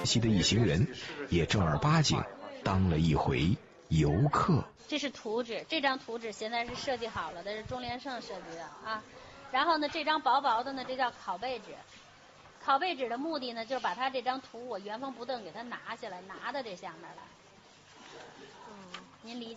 陕西的一行人也正儿八经当了一回游客。 这是图纸，这张图纸现在是设计好了的，是钟连胜设计的啊。然后呢，这张薄薄的呢，这叫拷贝纸。拷贝纸的目的呢，就是把它这张图我原封不动给它拿下来，拿到这下面来。您理解？